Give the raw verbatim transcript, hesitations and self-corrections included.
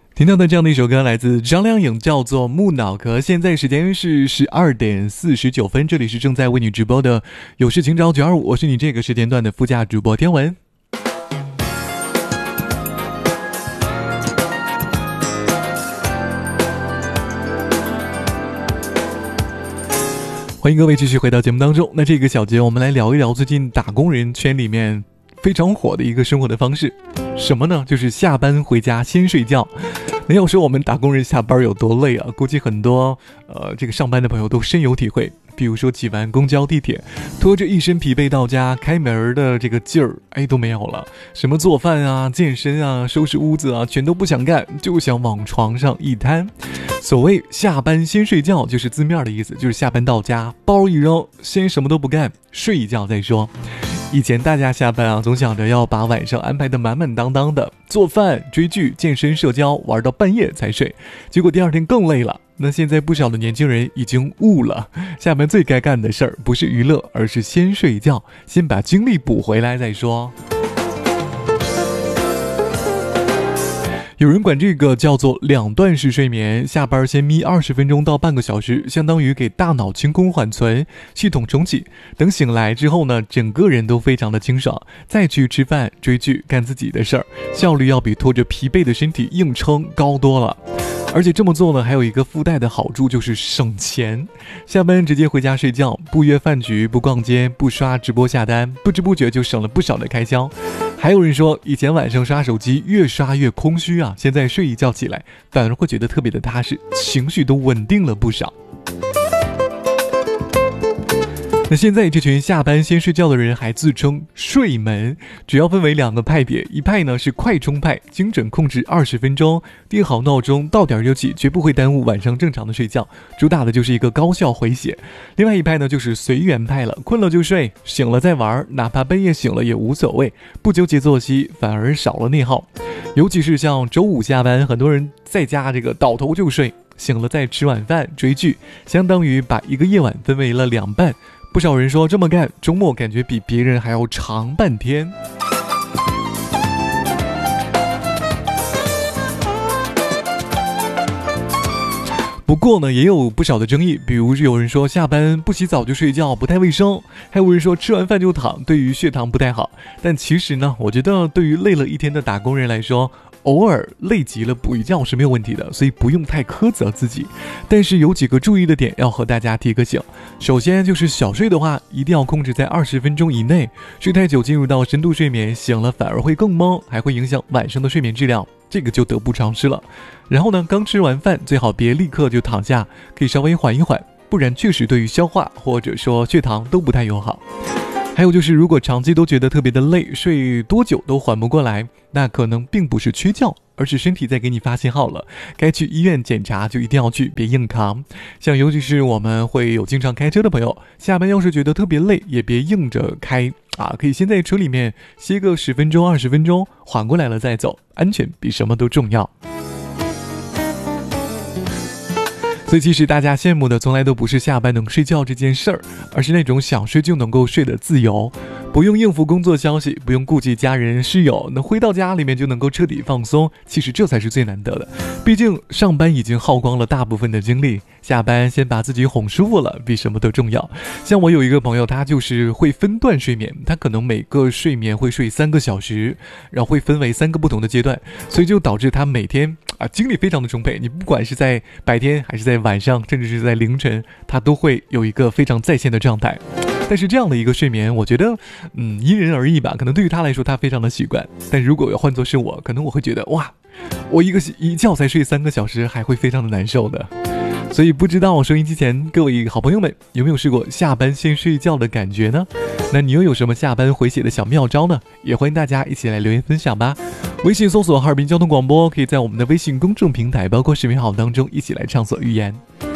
听到的这样的一首歌来自张靓颖，叫做木脑壳。现在时间是十二点四十九分，这里是正在为你直播的有事情找九二五，我是你这个时间段的副驾主播天文。欢迎各位继续回到节目当中。那这个小节我们来聊一聊最近打工人圈里面非常火的一个生活的方式，什么呢？就是下班回家先睡觉。那要说我们打工人下班有多累啊，估计很多呃这个上班的朋友都深有体会。比如说挤完公交地铁，拖着一身疲惫到家，开门的这个劲儿哎都没有了，什么做饭啊、健身啊、收拾屋子啊，全都不想干，就想往床上一瘫。所谓下班先睡觉，就是字面的意思，就是下班到家，包一扔，先什么都不干，睡一觉再说。以前大家下班啊，总想着要把晚上安排得满满当当的，做饭、追剧、健身、社交，玩到半夜才睡，结果第二天更累了。那现在不少的年轻人已经悟了，下班最该干的事儿不是娱乐，而是先睡觉，先把精力补回来再说。有人管这个叫做两段式睡眠，下班先眯二十分钟到半个小时，相当于给大脑清空缓存，系统重启。等醒来之后呢，整个人都非常的清爽，再去吃饭、追剧、干自己的事儿，效率要比拖着疲惫的身体硬撑高多了。而且这么做呢，还有一个附带的好处，就是省钱。下班直接回家睡觉，不约饭局，不逛街，不刷直播下单，不知不觉就省了不少的开销。还有人说，以前晚上刷手机越刷越空虚啊，现在睡一觉起来反而会觉得特别的踏实，情绪都稳定了不少。那现在这群下班先睡觉的人还自称睡门，主要分为两个派别，一派呢是快充派，精准控制二十分钟，定好闹钟，到点就起，绝不会耽误晚上正常的睡觉，主打的就是一个高效回血。另外一派呢就是随缘派了，困了就睡，醒了再玩，哪怕半夜醒了也无所谓，不纠结作息，反而少了内耗。尤其是像周五下班，很多人在家这个倒头就睡，醒了再吃晚饭追剧，相当于把一个夜晚分为了两半。不少人说这么干，周末感觉比别人还要长半天。不过呢，也有不少的争议，比如有人说下班不洗澡就睡觉不太卫生，还有人说吃完饭就躺，对于血糖不太好。但其实呢，我觉得对于累了一天的打工人来说，偶尔累极了补一觉是没有问题的，所以不用太苛责自己。但是有几个注意的点要和大家提个醒。首先就是小睡的话，一定要控制在二十分钟以内，睡太久进入到深度睡眠，醒了反而会更懵，还会影响晚上的睡眠质量，这个就得不偿失了。然后呢，刚吃完饭最好别立刻就躺下，可以稍微缓一缓，不然确实对于消化或者说血糖都不太友好。还有就是，如果长期都觉得特别的累，睡多久都缓不过来，那可能并不是缺觉，而是身体在给你发信号了，该去医院检查就一定要去，别硬扛。像尤其是我们会有经常开车的朋友，下班要是觉得特别累，也别硬着开啊，可以先在车里面歇个十分钟、二十分钟，缓过来了再走，安全比什么都重要。所以其实大家羡慕的从来都不是下班能睡觉这件事儿，而是那种想睡就能够睡的自由，不用应付工作消息，不用顾及家人室友，能回到家里面就能够彻底放松，其实这才是最难得的。毕竟上班已经耗光了大部分的精力，下班先把自己哄舒服了，比什么都重要。像我有一个朋友，他就是会分段睡眠，他可能每个睡眠会睡三个小时，然后会分为三个不同的阶段，所以就导致他每天啊精力非常的充沛，你不管是在白天还是在晚上，甚至是在凌晨，他都会有一个非常在线的状态。但是这样的一个睡眠，我觉得嗯因人而异吧，可能对于他来说他非常的习惯，但如果要换作是我，可能我会觉得哇，我一个一觉才睡三个小时还会非常的难受的。所以不知道收音机前各位好朋友们有没有试过下班先睡觉的感觉呢？那你又有什么下班回血的小妙招呢？也欢迎大家一起来留言分享吧。微信搜索哈尔滨交通广播，可以在我们的微信公众平台包括视频号当中一起来畅所欲言。